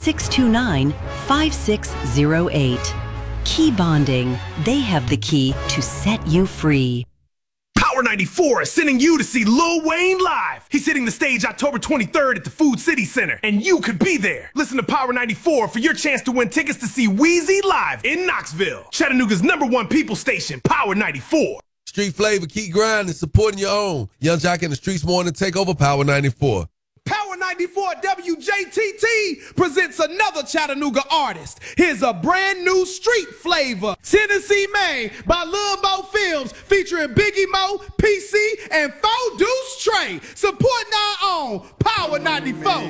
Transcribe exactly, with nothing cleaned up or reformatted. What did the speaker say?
six two nine, five six zero eight. Key Bonding. They have the key to set you free. Power ninety-four is sending you to see Lil Wayne live. He's hitting the stage October twenty-third at the Food City Center, and you could be there. Listen to Power ninety-four for your chance to win tickets to see Weezy live in Knoxville. Chattanooga's number one people station, Power ninety-four. Street flavor, keep grinding, supporting your own. Young Jock in the Streets Morning Takeover, Power ninety-four. Power ninety-four W J T T presents another Chattanooga artist. Here's a brand new street flavor. Tennessee Made by Lil Mo Films featuring Biggie Mo, P C, and Four Deuce Trey. Supporting our own Power ninety-four.